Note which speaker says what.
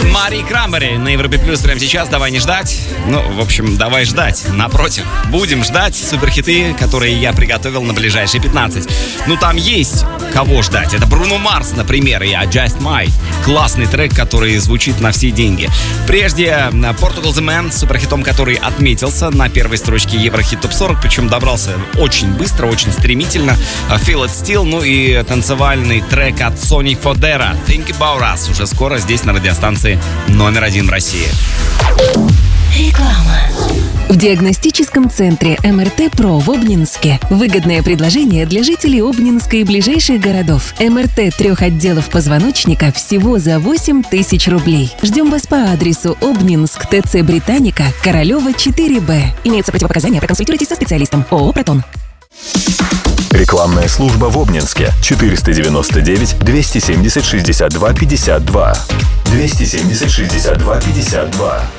Speaker 1: Мари Крамбери на Европе Плюс прямо сейчас. Давай не ждать. Ну, в общем, давай ждать. Напротив, будем ждать суперхиты, которые я приготовил на ближайшие 15. Ну, там есть кого ждать. Это Бруно Марс, например, и Just My. Классный трек, который звучит на все деньги. Прежде Portugal The Man с суперхитом, который отметился на первой строчке Еврохит Топ 40, причем добрался очень быстро, очень стремительно. Feel It Still, ну и танцевальный трек от Sony Fodera Think About Us уже скоро здесь на радиостанции номер 1 в России.
Speaker 2: Реклама. В диагностическом центре МРТ ПРО в Обнинске выгодное предложение для жителей Обнинска и ближайших городов. МРТ 3 отделов позвоночника всего за 8 тысяч рублей. Ждем вас по адресу Обнинск, ТЦ Британика, Королева 4Б. Имеются противопоказания, проконсультируйтесь со специалистом. ООО «Протон».
Speaker 3: Рекламная служба в Обнинске. 499 270 62 52. 270 62 52.